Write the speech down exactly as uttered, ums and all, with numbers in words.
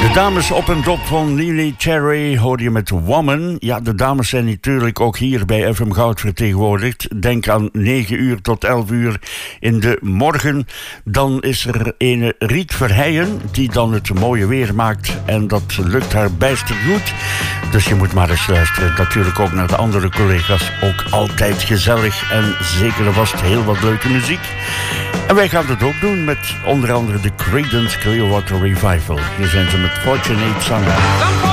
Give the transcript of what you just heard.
De dames op en top van Lily Cherry hoor je met Woman. Ja, de dames zijn natuurlijk ook hier bij F M Goud vertegenwoordigd. Denk aan negen uur tot elf uur in de morgen. Dan is er ene Riet Verheijen die dan het mooie weer maakt. En dat lukt haar bijster goed. Dus je moet maar eens luisteren. Natuurlijk ook naar de andere collega's. Ook altijd gezellig en zeker en vast heel wat leuke muziek. En wij gaan het ook doen met onder andere de Creedence Clearwater Revival. Hier zijn ze met Fortunate Son.